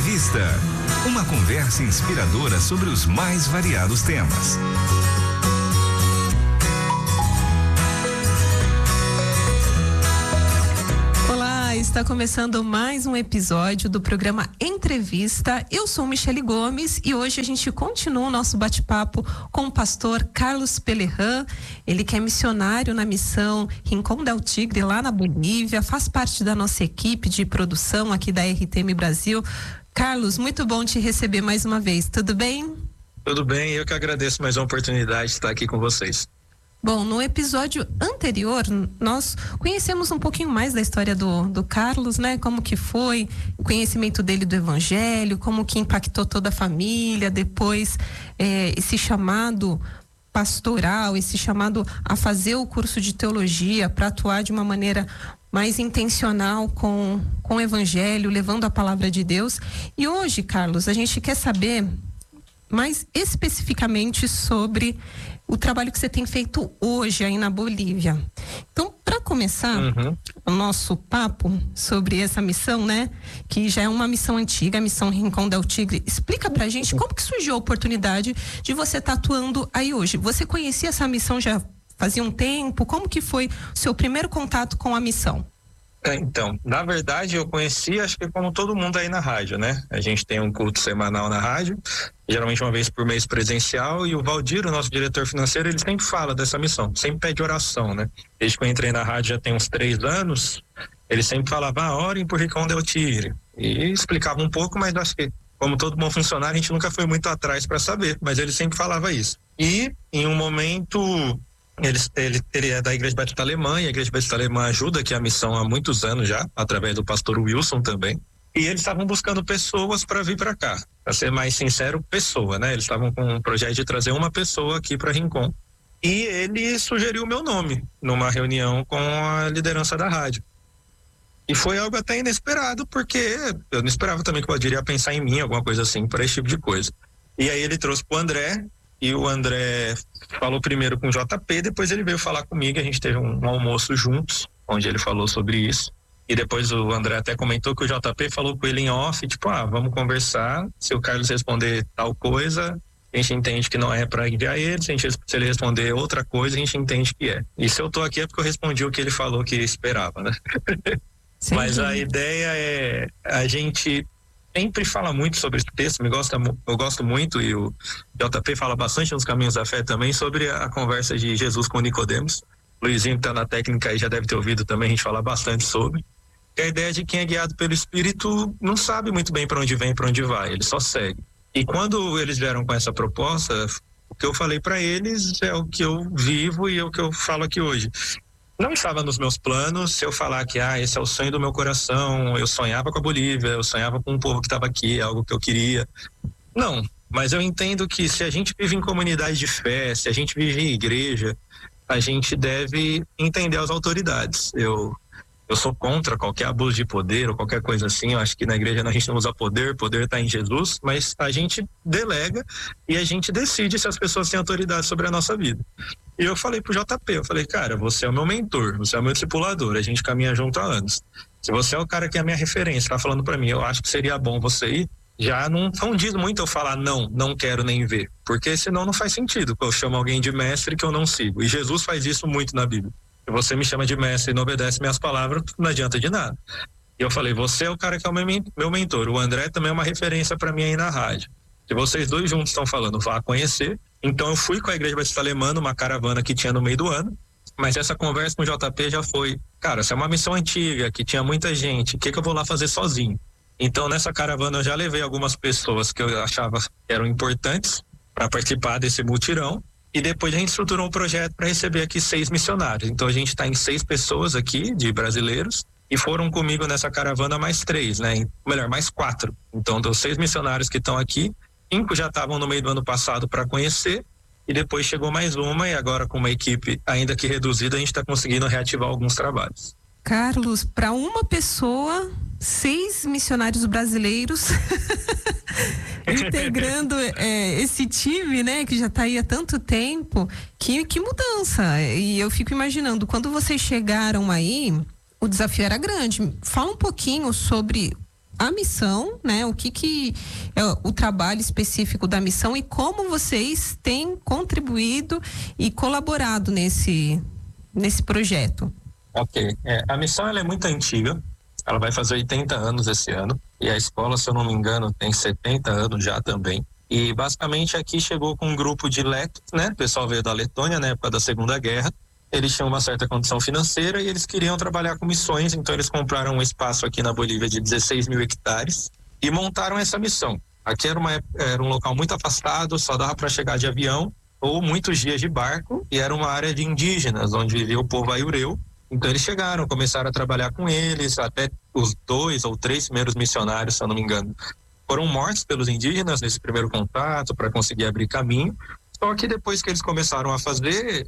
Entrevista. Uma conversa inspiradora sobre os mais variados temas. Está começando mais um episódio do programa Entrevista. Eu sou Michele Gomes e hoje a gente continua o nosso bate-papo com o pastor Carlos Pelerran. Ele que é missionário na missão Rincón del Tigre, lá na Bolívia, faz parte da nossa equipe de produção aqui da RTM Brasil. Carlos, muito bom te receber mais uma vez. Tudo bem? Tudo bem, eu que agradeço mais uma oportunidade de estar aqui com vocês. Bom, no episódio anterior, nós conhecemos um pouquinho mais da história do Carlos, né? Como que foi o conhecimento dele do Evangelho, como que impactou toda a família, depois esse chamado pastoral, esse chamado a fazer o curso de teologia para atuar de uma maneira mais intencional com o Evangelho, levando a palavra de Deus. E hoje, Carlos, a gente quer saber mais especificamente sobre o trabalho que você tem feito hoje aí na Bolívia. Então, para começar o nosso papo sobre essa missão, né? Que já é uma missão antiga, a missão Rincón del Tigre. Explica pra gente como que surgiu a oportunidade de você estar atuando aí hoje. Você conhecia essa missão já fazia um tempo? Como que foi o seu primeiro contato com a missão? Então, na verdade, eu conheci, acho que como todo mundo aí na rádio, né? A gente tem um culto semanal na rádio, geralmente uma vez por mês presencial, e o Valdir, o nosso diretor financeiro, ele sempre fala dessa missão, sempre pede oração, né? Desde que eu entrei na rádio já tem uns 3 anos, ele sempre falava, orem por Rincón del Tigre, e explicava um pouco, mas acho que, como todo bom funcionário, a gente nunca foi muito atrás para saber, mas ele sempre falava isso. E, em um momento... Ele é da Igreja Batista Alemã, e a Igreja Batista Alemã ajuda aqui a missão há muitos anos já, através do pastor Wilson também. E eles estavam buscando pessoas para vir para cá. Para ser mais sincero, pessoa, né? Eles estavam com um projeto de trazer uma pessoa aqui para Rincón. E ele sugeriu o meu nome numa reunião com a liderança da rádio. E foi algo até inesperado, porque eu não esperava também que o Valdir ia pensar em mim, alguma coisa assim, para esse tipo de coisa. E aí ele trouxe pro André, e o André falou primeiro com o JP, depois ele veio falar comigo, a gente teve um almoço juntos, onde ele falou sobre isso. E depois o André até comentou que o JP falou com ele em off, tipo, vamos conversar, se o Carlos responder tal coisa, a gente entende que não é para enviar ele, se ele responder outra coisa, a gente entende que é. E se eu tô aqui é porque eu respondi o que ele falou que esperava, né? Sim. Mas a ideia é a gente... sempre fala muito sobre esse texto, eu gosto muito, e o JP fala bastante nos Caminhos da Fé também, sobre a conversa de Jesus com Nicodemos. O Luizinho que está na técnica aí já deve ter ouvido também a gente falar bastante sobre. Que a ideia de quem é guiado pelo Espírito não sabe muito bem para onde vem, para onde vai, ele só segue. E quando eles vieram com essa proposta, o que eu falei para eles é o que eu vivo e é o que eu falo aqui hoje. Não estava nos meus planos se eu falar que esse é o sonho do meu coração, eu sonhava com a Bolívia, eu sonhava com o povo que estava aqui, é algo que eu queria. Não, mas eu entendo que se a gente vive em comunidade de fé, se a gente vive em igreja, a gente deve entender as autoridades. Eu sou contra qualquer abuso de poder ou qualquer coisa assim. Eu acho que na igreja a gente não usa poder está em Jesus, mas a gente delega e a gente decide se as pessoas têm autoridade sobre a nossa vida. E eu falei pro JP, eu falei, cara, você é o meu mentor, você é o meu discipulador, a gente caminha junto há anos. Se você é o cara que é a minha referência, tá falando para mim, eu acho que seria bom você ir, já não diz muito eu falar não quero nem ver, porque senão não faz sentido, eu chamo alguém de mestre que eu não sigo, e Jesus faz isso muito na Bíblia. Se você me chama de mestre e não obedece minhas palavras, não adianta de nada. E eu falei, você é o cara que é o meu mentor, o André também é uma referência para mim aí na rádio. Se vocês dois juntos estão falando, vá conhecer. Então eu fui com a Igreja Batista Alemã numa caravana que tinha no meio do ano, mas essa conversa com o JP já foi, cara, essa é uma missão antiga, que tinha muita gente, o que eu vou lá fazer sozinho? Então nessa caravana eu já levei algumas pessoas que eu achava que eram importantes para participar desse mutirão, e depois a gente estruturou um projeto para receber aqui 6 missionários. Então a gente está em 6 pessoas aqui, de brasileiros, e foram comigo nessa caravana mais 3, né? Melhor, mais 4. Então dos 6 missionários que estão aqui, 5 já estavam no meio do ano passado para conhecer, e depois chegou mais uma, e agora com uma equipe ainda que reduzida, a gente está conseguindo reativar alguns trabalhos. Carlos, para uma pessoa, 6 missionários brasileiros integrando esse time, né, que já está aí há tanto tempo, que mudança. E eu fico imaginando, quando vocês chegaram aí, o desafio era grande. Fala um pouquinho sobre a missão, né? O que é o trabalho específico da missão e como vocês têm contribuído e colaborado nesse projeto. Ok. A missão ela é muito antiga. Ela vai fazer 80 anos esse ano. E a escola, se eu não me engano, tem 70 anos já também. E basicamente aqui chegou com um grupo de letos, né? O pessoal veio da Letônia na época da Segunda Guerra. Eles tinham uma certa condição financeira e eles queriam trabalhar com missões. Então eles compraram um espaço aqui na Bolívia de 16 mil hectares e montaram essa missão. Aqui era um local muito afastado, só dava para chegar de avião ou muitos dias de barco. E era uma área de indígenas, onde vivia o povo aiureu. Então eles chegaram, começaram a trabalhar com eles, até os 2 ou 3 primeiros missionários, se eu não me engano, foram mortos pelos indígenas nesse primeiro contato para conseguir abrir caminho. Só que depois que eles começaram a fazer,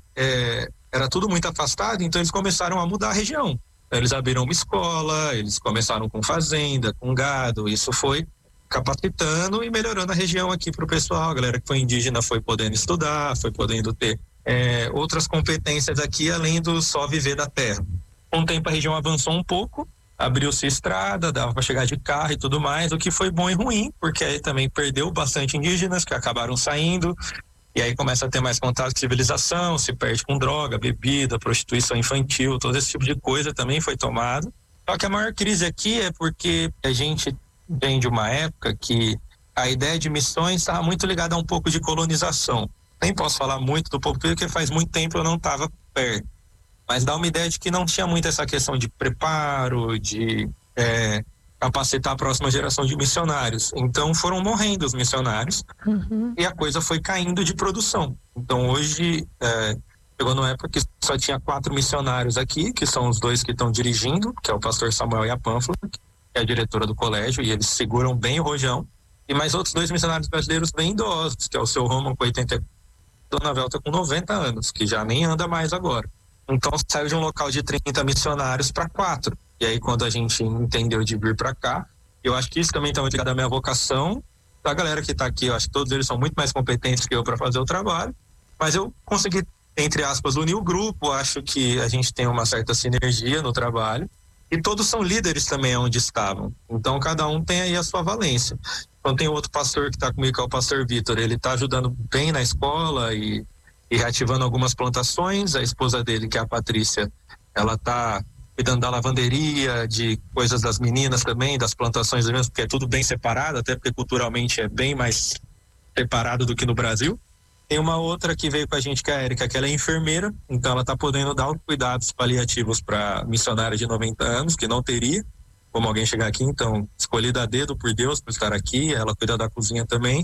era tudo muito afastado, então eles começaram a mudar a região. Eles abriram uma escola, eles começaram com fazenda, com gado, isso foi capacitando e melhorando a região aqui para o pessoal. A galera que foi indígena foi podendo estudar, foi podendo ter outras competências aqui, além do só viver da terra. Com o tempo a região avançou um pouco, abriu-se estrada, dava para chegar de carro e tudo mais, o que foi bom e ruim, porque aí também perdeu bastante indígenas que acabaram saindo, e aí começa a ter mais contato com civilização, se perde com droga, bebida, prostituição infantil, todo esse tipo de coisa também foi tomado. Só que a maior crise aqui é porque a gente vem de uma época que a ideia de missões estava muito ligada a um pouco de colonização. Nem posso falar muito do povo, porque faz muito tempo eu não estava perto. Mas dá uma ideia de que não tinha muito essa questão de preparo, de capacitar a próxima geração de missionários. Então foram morrendo os missionários e a coisa foi caindo de produção. Então hoje chegou numa época que só tinha 4 missionários aqui, que são os 2 que estão dirigindo, que é o pastor Samuel e a Pânfila, que é a diretora do colégio, e eles seguram bem o rojão. E mais outros 2 missionários brasileiros bem idosos, que é o seu Roman com 84, Dona Velta com 90 anos, que já nem anda mais agora. Então saiu de um local de 30 missionários para 4. E aí quando a gente entendeu de vir para cá, eu acho que isso também está muito ligado à minha vocação. Da galera que está aqui, eu acho que todos eles são muito mais competentes que eu para fazer o trabalho. Mas eu consegui, entre aspas, unir o grupo. Acho que a gente tem uma certa sinergia no trabalho. E todos são líderes também onde estavam. Então cada um tem aí a sua valência. Então tem outro pastor que está comigo, que é o pastor Vitor. Ele está ajudando bem na escola e reativando algumas plantações. A esposa dele, que é a Patrícia, ela está cuidando da lavanderia, de coisas das meninas também, das plantações mesmo, porque é tudo bem separado, até porque culturalmente é bem mais separado do que no Brasil. Tem uma outra que veio com a gente, que é a Érica, que ela é enfermeira, então ela está podendo dar os cuidados paliativos para missionária de 90 anos, que não teria como alguém chegar aqui, então escolhida a dedo por Deus por estar aqui, ela cuida da cozinha também.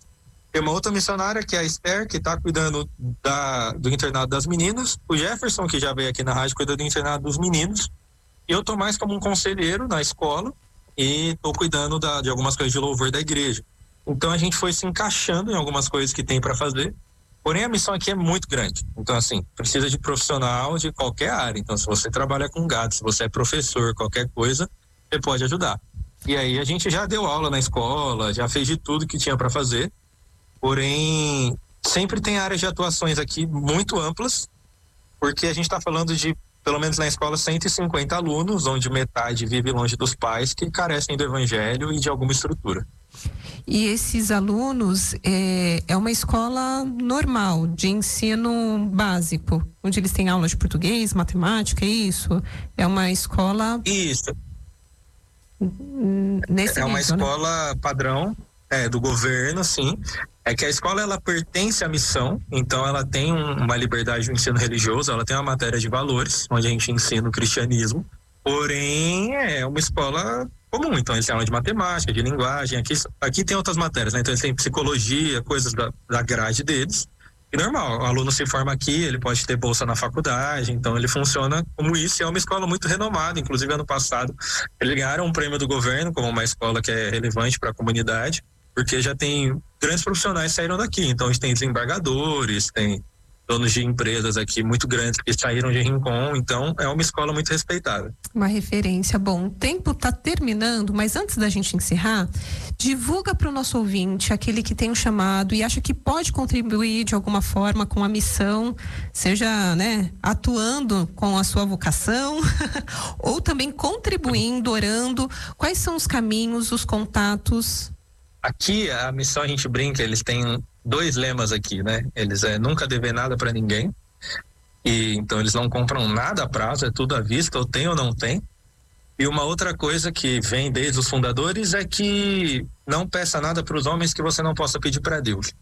Tem uma outra missionária, que é a Esther, que está cuidando do internado das meninas. O Jefferson, que já veio aqui na rádio, cuida do internado dos meninos. E eu estou mais como um conselheiro na escola e estou cuidando de algumas coisas de louvor da igreja. Então a gente foi se encaixando em algumas coisas que tem para fazer. Porém, a missão aqui é muito grande. Então, assim, precisa de profissional de qualquer área. Então, se você trabalha com gado, se você é professor, qualquer coisa, você pode ajudar. E aí a gente já deu aula na escola, já fez de tudo que tinha para fazer. Porém, sempre tem áreas de atuações aqui muito amplas, porque a gente está falando de, pelo menos na escola, 150 alunos, onde metade vive longe dos pais, que carecem do evangelho e de alguma estrutura. E esses alunos, é uma escola normal, de ensino básico, onde eles têm aulas de português, matemática, é isso? É uma escola... Isso. Nesse é uma nível, escola, né? Padrão, do governo, sim. É que a escola, ela pertence à missão, então ela tem uma liberdade de ensino religioso, ela tem uma matéria de valores, onde a gente ensina o cristianismo, porém é uma escola comum, então eles têm aula de matemática, de linguagem, aqui tem outras matérias, né? Então eles têm psicologia, coisas da grade deles, e normal, o aluno se forma aqui, ele pode ter bolsa na faculdade, então ele funciona como isso, e é uma escola muito renomada. Inclusive ano passado eles ganharam um prêmio do governo como uma escola que é relevante para a comunidade, porque já tem grandes profissionais que saíram daqui. Então a gente tem desembargadores, tem donos de empresas aqui muito grandes que saíram de Rincon, então é uma escola muito respeitada. Uma referência. Bom, o tempo está terminando, mas antes da gente encerrar, divulga para o nosso ouvinte, aquele que tem um chamado e acha que pode contribuir de alguma forma com a missão, seja, né, atuando com a sua vocação ou também contribuindo, orando. Quais são os caminhos, os contatos? Aqui a missão, a gente brinca, eles têm 2 lemas aqui, né? Eles nunca dever nada para ninguém, e então eles não compram nada a prazo, é tudo à vista, ou tem ou não tem. E uma outra coisa que vem desde os fundadores é que não peça nada para os homens que você não possa pedir para Deus.